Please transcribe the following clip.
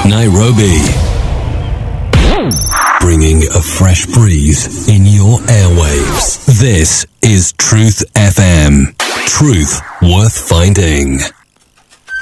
Nairobi. Bringing a fresh breeze in your airwaves. This is Truth FM. Truth worth finding.